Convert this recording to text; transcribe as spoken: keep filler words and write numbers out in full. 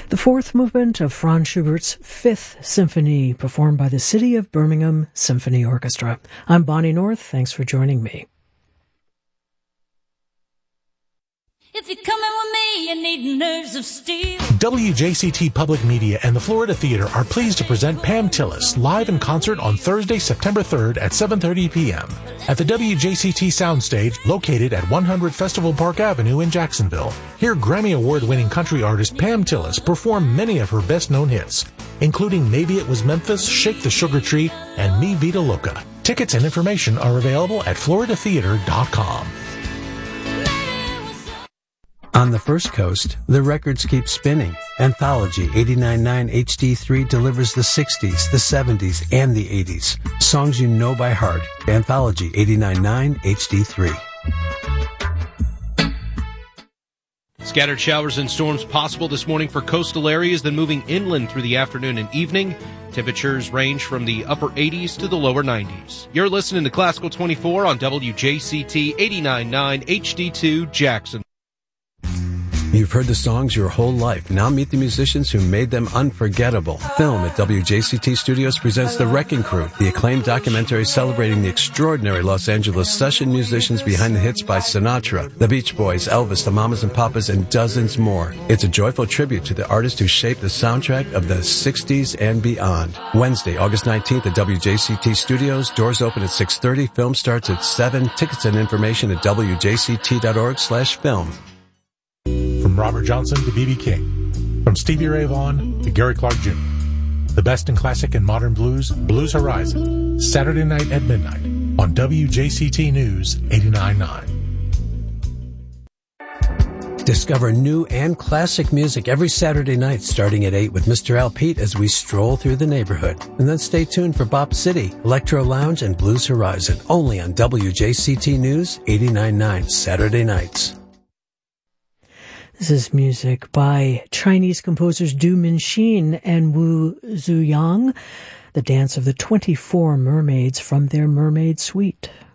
The fourth movement of Franz Schubert's Fifth Symphony, performed by the City of Birmingham Symphony Orchestra. I'm Bonnie North. Thanks for joining me. If you're coming with me, you need nerves of steel. W J C T Public Media and the Florida Theater are pleased to present Pam Tillis live in concert on Thursday, September third at seven thirty p.m. at the W J C T Soundstage located at one hundred Festival Park Avenue in Jacksonville. Hear Grammy Award-winning country artist Pam Tillis perform many of her best-known hits, including Maybe It Was Memphis, Shake the Sugar Tree, and Mi Vida Loca. Tickets and information are available at florida theater dot com. On the First Coast, the records keep spinning. Anthology eighty-nine point nine H D three delivers the sixties, the seventies, and the eighties. Songs you know by heart. Anthology eighty-nine point nine H D three. Scattered showers and storms possible this morning for coastal areas, then moving inland through the afternoon and evening. Temperatures range from the upper eighties to the lower nineties. You're listening to Classical twenty-four on W J C T eighty-nine point nine H D two Jackson. You've heard the songs your whole life. Now meet the musicians who made them unforgettable. Film at W J C T Studios presents The Wrecking Crew, the acclaimed documentary celebrating the extraordinary Los Angeles session musicians behind the hits by Sinatra, the Beach Boys, Elvis, the Mamas and Papas, and dozens more. It's a joyful tribute to the artists who shaped the soundtrack of the sixties and beyond. Wednesday, August nineteenth at W J C T Studios. Doors open at six thirty. Film starts at seven. Tickets and information at w j c t dot org slash film. From Robert Johnson to B B King, from Stevie Ray Vaughan to Gary Clark Junior The best in classic and modern blues, Blues Horizon, Saturday night at midnight on W J C T News eighty-nine point nine. Discover new and classic music every Saturday night starting at eight with Mister Al Pete as we stroll through the neighborhood. And then stay tuned for Bop City, Electro Lounge, and Blues Horizon, only on W J C T News eighty-nine point nine Saturday nights. This is music by Chinese composers Du Minxin and Wu Zuyang, the dance of the twenty-four mermaids from their Mermaid Suite.